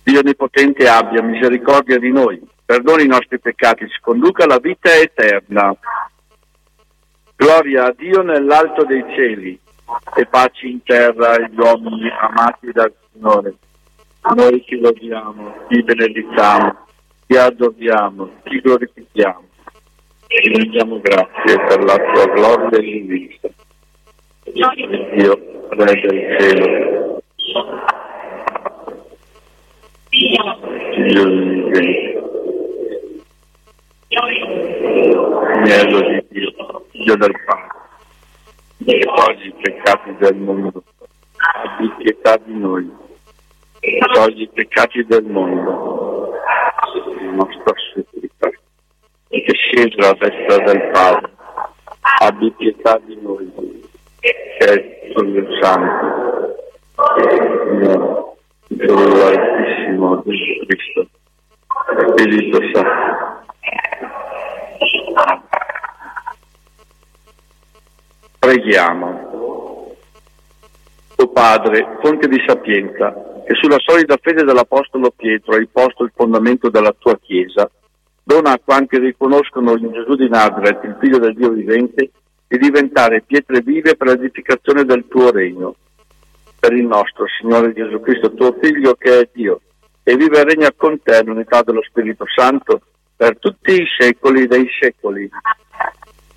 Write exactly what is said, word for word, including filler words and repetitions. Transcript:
Dio Onnipotente abbia misericordia di noi, perdoni i nostri peccati, ci conduca alla vita eterna. Gloria a Dio nell'alto dei cieli e pace in terra agli uomini amati dal Signore. Noi ti lodiamo, ti benediciamo, ti adoriamo, ti glorifichiamo. Ti rendiamo grazie per la tua gloria infinita. Dio, Re del cielo, Dio vivente, Agnello di Dio, Dio del Padre, che togli i peccati del mondo, abbi pietà di noi, togli i peccati del mondo, la nostra supplica, che scesi alla destra del Padre, abbi pietà di noi, che è il Figlio Santo, Dio Altissimo, Gesù Cristo, Spirito Santo. Preghiamo. O Padre, fonte di sapienza, che sulla solida fede dell'Apostolo Pietro hai posto il fondamento della tua Chiesa, dona a quanti riconoscono in Gesù di Nazaret, il Figlio del Dio vivente, di diventare pietre vive per l'edificazione del tuo regno. Per il nostro Signore Gesù Cristo, tuo Figlio, che è Dio, e vive e regna con te nell'unità dello Spirito Santo per tutti i secoli dei secoli.